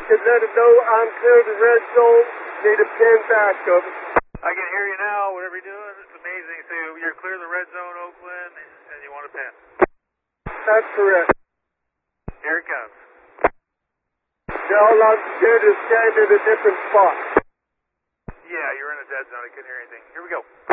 could let them know I'm clear of the red zone. Need a pin back of them. I can hear you now, whatever you're doing. It's amazing. So you're clear of the red zone, Oakland, and you want a pin. That's correct. Here it comes. Del, I'm scared to stand in a different spot. Yeah, you're in a dead zone. I couldn't hear anything. Here we go.